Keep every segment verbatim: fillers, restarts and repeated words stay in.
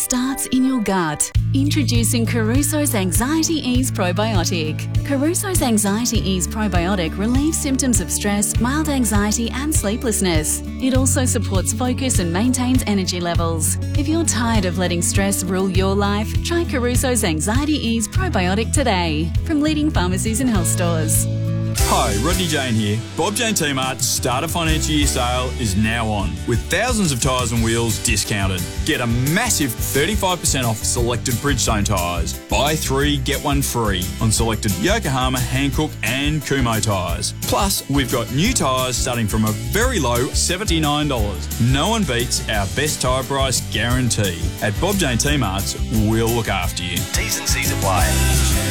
starts in your gut. Introducing Caruso's Anxiety Ease Probiotic. Caruso's Anxiety Ease Probiotic relieves symptoms of stress, mild anxiety and sleeplessness. It also supports focus and maintains energy levels. If you're tired of letting stress rule your life, try Caruso's Anxiety Ease Probiotic today from leading pharmacies and health stores. Hi, Rodney Jane here. Bob Jane T-Mart's Start a Financial Year sale is now on, with thousands of tyres and wheels discounted. Get a massive thirty-five percent off selected Bridgestone tyres. Buy three, get one free on selected Yokohama, Hankook and Kumho tyres. Plus, we've got new tyres starting from a very low seventy-nine dollars. No one beats our best tyre price guarantee. At Bob Jane T-Mart's, we'll look after you. T's and C's apply.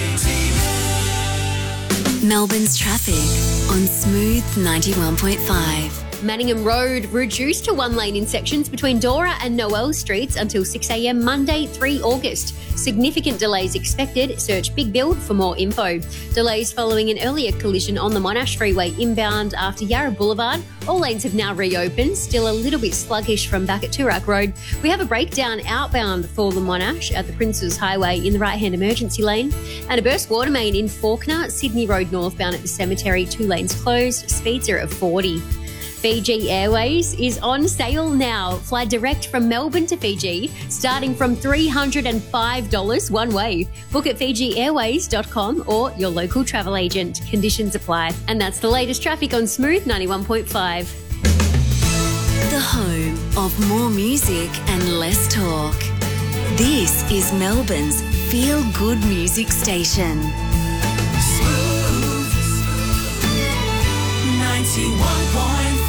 Melbourne's traffic on Smooth ninety-one point five. Manningham Road reduced to one lane in sections between Dora and Noel Streets until six a m Monday, the third of August. Significant delays expected. Search Big Build for more info. Delays following an earlier collision on the Monash Freeway inbound after Yarra Boulevard. All lanes have now reopened. Still a little bit sluggish from back at Toorak Road. We have a breakdown outbound for the Monash at the Princes Highway in the right-hand emergency lane. And a burst water main in Fawkner, Sydney Road northbound at the cemetery. Two lanes closed. Speeds are at forty. Fiji Airways is on sale now. Fly direct from Melbourne to Fiji, starting from three hundred five dollars one way. Book at fiji airways dot com or your local travel agent. Conditions apply. And that's the latest traffic on Smooth ninety-one point five. The home of more music and less talk. This is Melbourne's feel-good music station. Smooth ninety-one point five.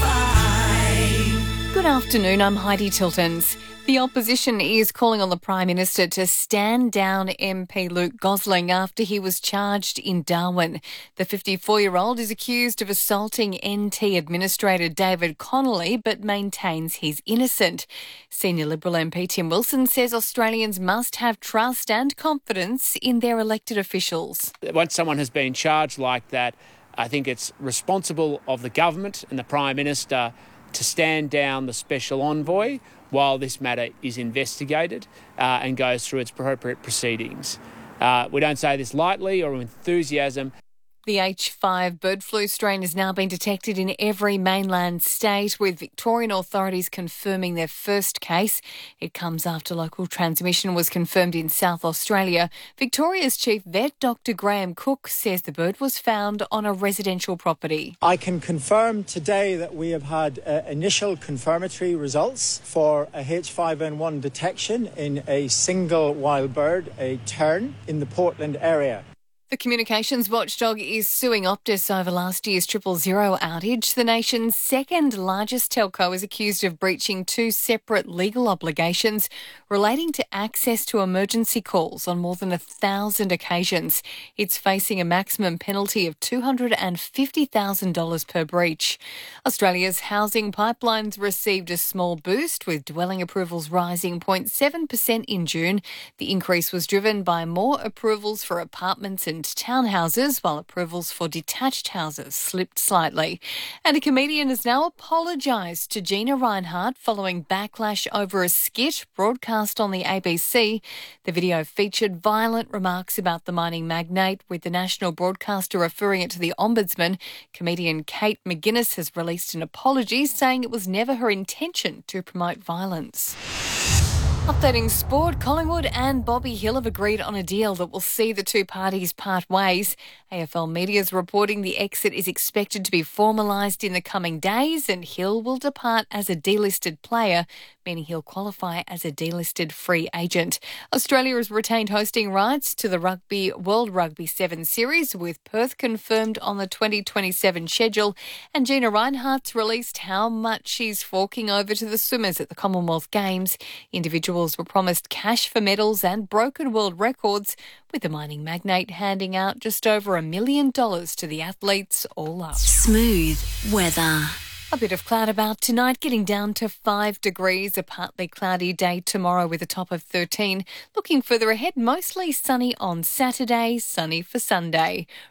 Good afternoon, I'm Heidi Tiltons. The opposition is calling on the Prime Minister to stand down M P Luke Gosling after he was charged in Darwin. The fifty-four-year-old is accused of assaulting N T Administrator David Connolly but maintains he's innocent. Senior Liberal M P Tim Wilson says Australians must have trust and confidence in their elected officials. Once someone has been charged like that, I think it's responsible of the government and the Prime Minister to stand down the special envoy while this matter is investigated uh, and goes through its appropriate proceedings. Uh, we don't say this lightly or with enthusiasm. The H five bird flu strain has now been detected in every mainland state, with Victorian authorities confirming their first case. It comes after local transmission was confirmed in South Australia. Victoria's chief vet, Doctor Graham Cook, says the bird was found on a residential property. I can confirm today that we have had uh, initial confirmatory results for a H five N one detection in a single wild bird, a tern, in the Portland area. The communications watchdog is suing Optus over last year's triple zero outage. The nation's second largest telco is accused of breaching two separate legal obligations relating to access to emergency calls on more than a thousand occasions. It's facing a maximum penalty of two hundred fifty thousand dollars per breach. Australia's housing pipelines received a small boost, with dwelling approvals rising zero point seven percent in June. The increase was driven by more approvals for apartments and townhouses, while approvals for detached houses slipped slightly. And a comedian has now apologised to Gina Rinehart following backlash over a skit broadcast on the A B C. The video featured violent remarks about the mining magnate, with the national broadcaster referring it to the Ombudsman. Comedian Kate McGuinness has released an apology, saying it was never her intention to promote violence. Updating sport, Collingwood and Bobby Hill have agreed on a deal that will see the two parties part ways. A F L media is reporting the exit is expected to be formalised in the coming days, and Hill will depart as a delisted player, meaning he'll qualify as a delisted free agent. Australia has retained hosting rights to the Rugby World Rugby Seven Series, with Perth confirmed on the twenty twenty-seven schedule, and Gina Rinehart's released how much she's forking over to the swimmers at the Commonwealth Games. Individuals were promised cash for medals and broken world records, with the mining magnate handing out just over a million dollars to the athletes all up. Smooth weather. A bit of cloud about tonight, getting down to five degrees. A partly cloudy day tomorrow with a top of thirteen. Looking further ahead, mostly sunny on Saturday, sunny for Sunday.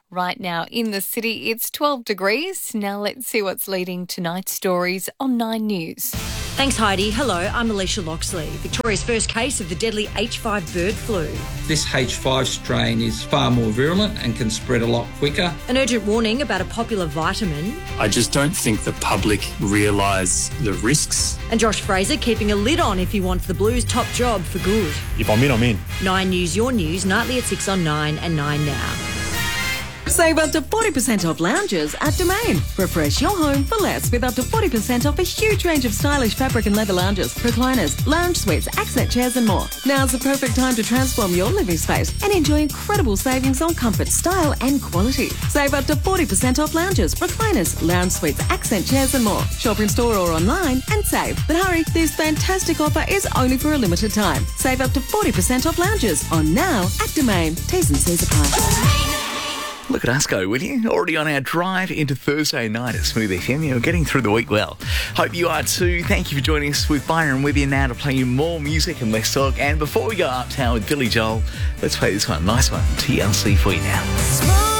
Right now in the city, it's twelve degrees. Now let's see what's leading tonight's stories on Nine News. Thanks, Heidi. Hello, I'm Alicia Loxley. Victoria's first case of the deadly H five bird flu. This H five strain is far more virulent and can spread a lot quicker. An urgent warning about a popular vitamin. I just don't think the public realise the risks. And Josh Fraser keeping a lid on if he wants the Blues' top job for good. If I'm in, I'm in. Nine News, your news, nightly at six on Nine and Nine Now. Save up to forty percent off lounges at Domain. Refresh your home for less with up to forty percent off a huge range of stylish fabric and leather lounges, recliners, lounge suites, accent chairs and more. Now's the perfect time to transform your living space and enjoy incredible savings on comfort, style and quality. Save up to forty percent off lounges, recliners, lounge suites, accent chairs and more. Shop in store or online and save. But hurry, this fantastic offer is only for a limited time. Save up to forty percent off lounges on now at Domain. T's and C's apply. Look at us go, will you? Already on our drive into Thursday night at Smooth F M. You're getting through the week well. Hope you are too. Thank you for joining us with Byron with you now to play you more music and less talk. And before we go uptown with Billy Joel, let's play this one. Nice one. T L C for you now.